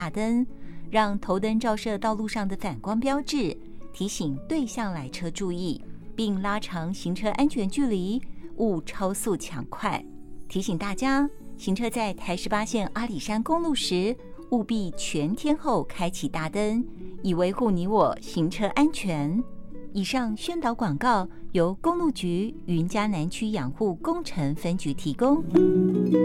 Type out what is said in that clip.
大灯，让头灯照射道路上的反光标志，提醒对向来车注意，并拉长行车安全距离，勿超速抢快。提醒大家，行车在台18线阿里山公路时，务必全天候开启大灯，以维护你我行车安全。以上宣导广告由公路局云嘉南区养护工程分局提供。